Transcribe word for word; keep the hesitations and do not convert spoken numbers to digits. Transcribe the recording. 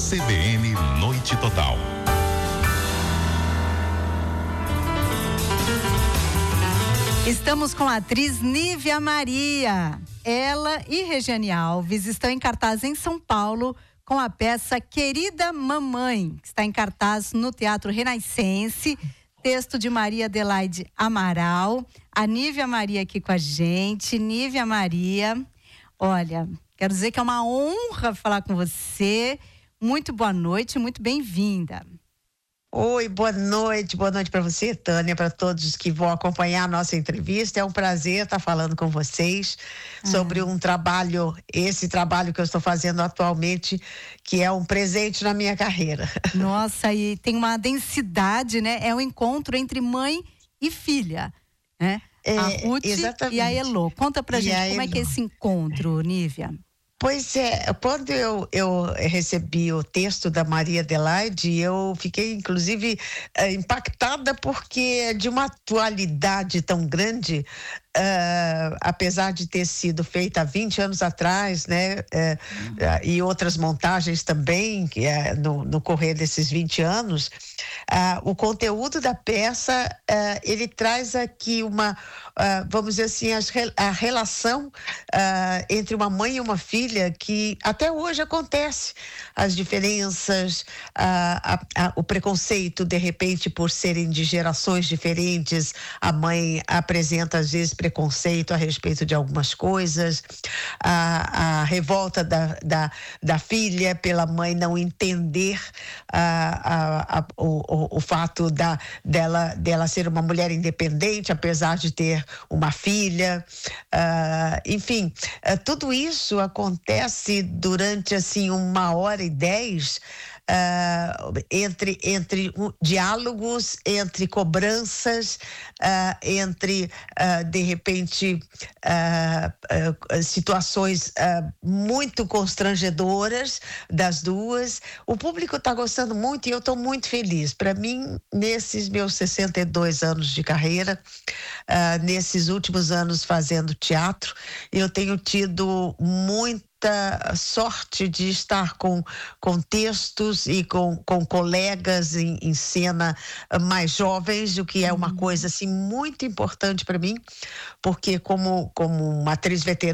C B N Noite Total. Estamos com a atriz Nívia Maria. Ela e Regiane Alves estão em cartaz em São Paulo com a peça Querida Mamãe, que está em cartaz no Teatro Renascense. Texto de Maria Adelaide Amaral. A Nívia Maria aqui com a gente. Nívia Maria, olha, quero dizer que é uma honra falar com você. Muito boa noite, muito bem-vinda. Oi, boa noite, boa noite para você, Tânia, para todos que vão acompanhar a nossa entrevista. É um prazer estar falando com vocês ah. sobre um trabalho, esse trabalho que eu estou fazendo atualmente, que é um presente na minha carreira. Nossa, e tem uma densidade, né? É um encontro entre mãe e filha, né? É, a Ruth exatamente. E a Elô. Conta pra e gente como Elô. É que é esse encontro, Nívia. Pois é, quando eu, eu recebi o texto da Maria Adelaide, eu fiquei, inclusive, eh, impactada porque é de uma atualidade tão grande, uh, apesar de ter sido feita há vinte anos atrás, né, eh, uhum. uh, e outras montagens também, que é no, no correr desses vinte anos, uh, o conteúdo da peça, uh, ele traz aqui uma, uh, vamos dizer assim, as, a relação uh, entre uma mãe e uma filha, que até hoje acontece, as diferenças, a, a, a, o preconceito, de repente, por serem de gerações diferentes, a mãe apresenta às vezes preconceito a respeito de algumas coisas, a, a revolta da, da, da filha pela mãe não entender a, a, a, o, o fato da, dela, dela ser uma mulher independente, apesar de ter uma filha, uh, enfim, uh, tudo isso acontece acontece durante assim uma hora e dez uh, entre, entre uh, diálogos, entre cobranças, uh, entre uh, de repente uh, uh, situações uh, muito constrangedoras das duas. O público está gostando muito e eu estou muito feliz. Para mim, nesses meus sessenta e dois anos de carreira, uh, nesses últimos anos fazendo teatro, eu tenho tido muito muita sorte de estar com, com textos e com, com colegas em, em cena mais jovens, o que é uma coisa assim muito importante para mim, porque como, como uma atriz veterana